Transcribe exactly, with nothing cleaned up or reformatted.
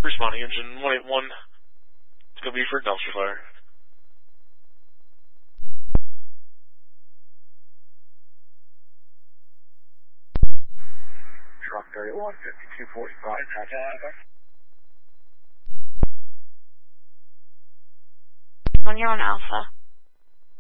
Responding engine one eight one. It's going to be for dumpster fire. Truck thirty-one, fifty-two forty-five, contact. When you're on Alpha.